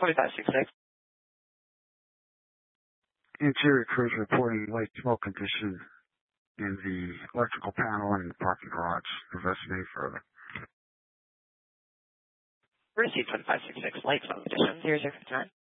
2566. Interior crews reporting light smoke condition in the electrical panel in the parking garage. Investigate further. Receive 2566, light smoke condition, 0059.